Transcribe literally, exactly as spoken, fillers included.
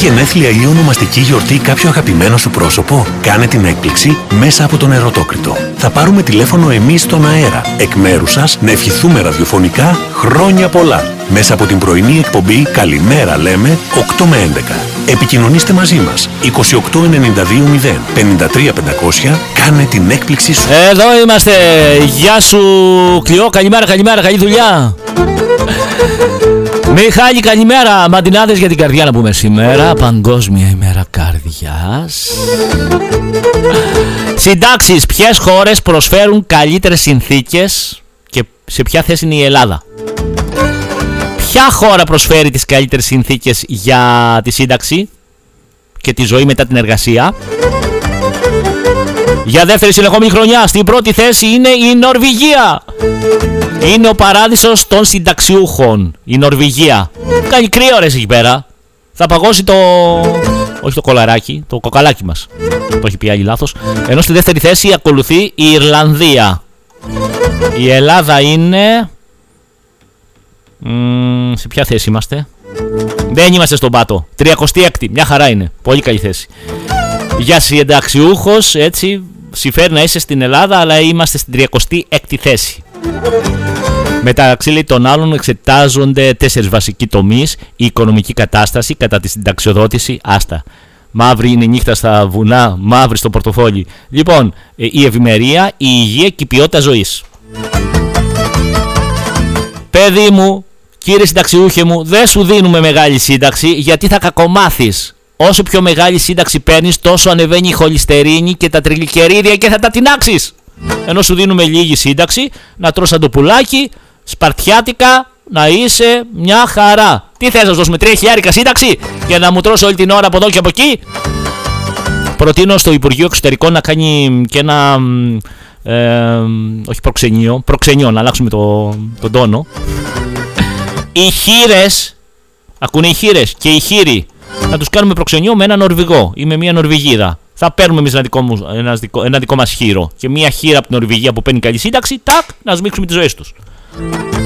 γενέθλια ή ονομαστική γιορτή κάποιο αγαπημένο σου πρόσωπο? Κάνε την έκπληξη μέσα από τον Ερωτόκριτο. Θα πάρουμε τηλέφωνο εμείς στον αέρα, εκ μέρους σας, να ευχηθούμε ραδιοφωνικά χρόνια πολλά. Μέσα από την πρωινή εκπομπή «Καλημέρα λέμε» οκτώ με έντεκα. Επικοινωνήστε μαζί μας είκοσι οκτώ ενενήντα δύο μηδέν πενήντα τρία πεντακόσια. Κάνε την έκπληξή σου. Εδώ είμαστε. Γεια σου Κλειό, καλημέρα, καλημέρα, καλή δουλειά. Μιχάλη, καλημέρα. Μαντινάδες για την καρδιά να πούμε σήμερα. Παγκόσμια ημέρα καρδιάς. Συντάξεις. Ποιες χώρες προσφέρουν καλύτερες συνθήκες και σε ποια θέση είναι η Ελλάδα? Ποια χώρα προσφέρει τις καλύτερες συνθήκες για τη σύνταξη και τη ζωή μετά την εργασία? Για δεύτερη συνεχόμενη χρονιά στην πρώτη θέση είναι η Νορβηγία. Είναι ο παράδεισος των συνταξιούχων η Νορβηγία. Κάνει κρύο ρε εκεί πέρα. Θα παγώσει το... όχι το κολαράκι, το κοκαλάκι μας. Το έχει πει άλλη λάθος. Ενώ στη δεύτερη θέση ακολουθεί η Ιρλανδία. Η Ελλάδα είναι... Μ, σε ποια θέση είμαστε? Δεν είμαστε στον πάτο. τριακοστή έκτη, μια χαρά είναι. Πολύ καλή θέση. Για συνταξιούχος, έτσι, συμφέρει να είσαι στην Ελλάδα, αλλά είμαστε στην τριακοστή έκτη θέση. Μεταξύ λέει, των άλλων εξετάζονται τέσσερις βασικοί τομείς: η οικονομική κατάσταση, κατά τη συνταξιοδότηση, άστα. Μαύρη είναι η νύχτα στα βουνά, μαύρη στο πορτοφόλι. Λοιπόν, η ευημερία, η υγεία και η ποιότητα ζωής. Παιδί μου, κύριε συνταξιούχε μου, δεν σου δίνουμε μεγάλη σύνταξη γιατί θα κακομάθεις. Όσο πιο μεγάλη σύνταξη παίρνεις, τόσο ανεβαίνει η χολυστερίνη και τα τριγλικερίδια και θα τα τινάξεις. Ενώ σου δίνουμε λίγη σύνταξη, να τρως σαν το πουλάκι, σπαρτιάτικα, να είσαι μια χαρά. Τι θες, να σου δώσουμε τρία χιλιάρικα σύνταξη για να μου τρως όλη την ώρα από εδώ και από εκεί? Προτείνω στο Υπουργείο Εξωτερικών να κάνει και ένα... Ε, όχι προξενείο, προξενείο, να αλλάξουμε το, τον τόνο. Οι χείρες, ακούνε οι χείρες και οι χείροι, να τους κάνουμε προξενείο με ένα Νορβηγό ή με μια Νορβηγίδα. Θα παίρνουμε εμείς ένα δικό, ένα, δικό, ένα δικό μας χείρο και μια χείρα από την Νορβηγία που παίρνει καλή σύνταξη, τάκ, να σμίξουμε τις ζωές τους.